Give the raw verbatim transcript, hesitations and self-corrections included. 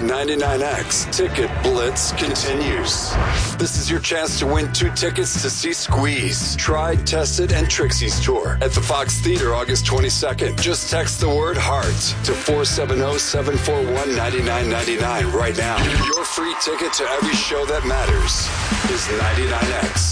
ninety-nine X Ticket Blitz continues. This is your chance to win two tickets to see Squeeze, Tried, Tested, and Trixie's tour at the Fox Theater August twenty-second. Just text the word HEART to four seven zero, seven four one, nine nine nine nine right now. Your free ticket to every show that matters is ninety-nine X.